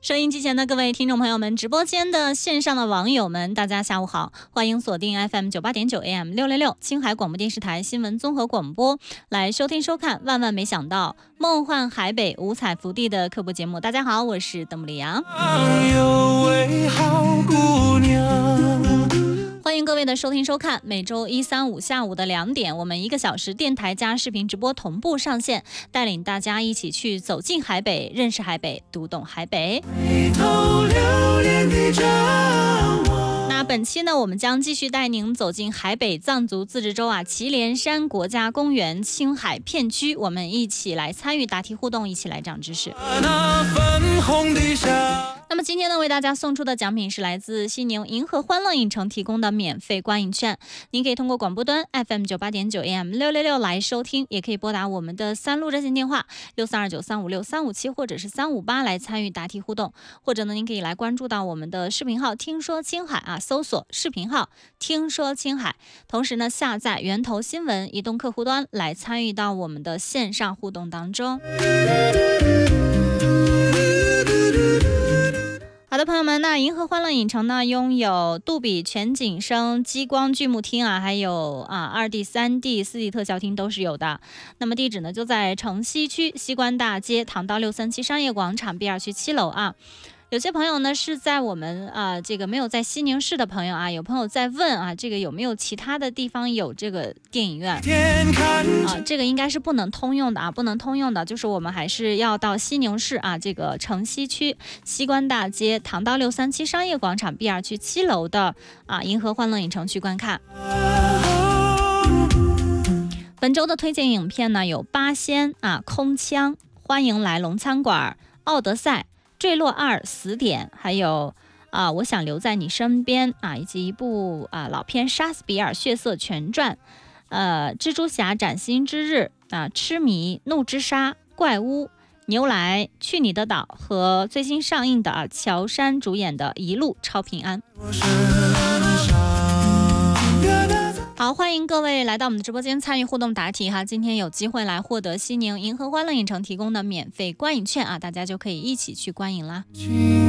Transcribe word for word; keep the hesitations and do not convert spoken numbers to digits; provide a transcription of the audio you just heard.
收音机前的各位听众朋友们，直播间的线上的网友们，大家下午好，欢迎锁定 F M 九八点九 A M 六六六青海广播电视台新闻综合广播，来收听收看万万没想到梦幻海北五彩福地的客播节目。大家好，我是邓布里扬。 有位好姑娘， 欢迎各位的收听收看，每周一三五下午的两点，我们一个小时电台加视频直播同步上线，带领大家一起去走进海北，认识海北，读懂海北。 回头留恋的张望。 那本期呢，我们将继续带您走进海北藏族自治州啊祁连山国家公园青海片区，我们一起来参与答题互动，一起来长知识。 那粉红的纱。 那么今天呢，为大家送出的奖品是来自西宁银河欢乐影城提供的免费观影券。您可以通过广播端 F M 九八点九 A M 六六六来收听，也可以拨打我们的三路热线电话六三二九三五六三五七或者是三五八来参与答题互动。或者呢，您可以来关注到我们的视频号听说青海啊，搜索视频号听说青海，同时呢下载源头新闻移动客户端来参与到我们的线上互动当中。好的，朋友们，那银河欢乐影城呢，拥有杜比全景声激光剧目厅啊，还有啊二 D、三 D、四 D 特效厅都是有的。那么地址呢，就在城西区西关大街唐道六三七商业广场 B 二区七楼啊。有些朋友呢是在我们啊这个没有在西宁市的朋友啊，有朋友在问啊，这个有没有其他的地方有这个电影院啊？这个应该是不能通用的啊，不能通用的，就是我们还是要到西宁市啊这个城西区西关大街唐道六三七商业广场 B 二区七楼的啊银河欢乐影城去观看。本周的推荐影片呢有八仙啊空枪、欢迎来龙餐馆、奥德赛、坠落二死点，还有啊我想留在你身边啊，以及一部啊老片莎士比尔血色全传，呃蜘蛛侠崭新之日啊痴迷怒之沙怪屋牛来去你的岛和最新上映的啊乔杉主演的一路超平安。好，欢迎各位来到我们的直播间参与互动答题哈，今天有机会来获得西宁银河欢乐影城提供的免费观影券啊，大家就可以一起去观影啦。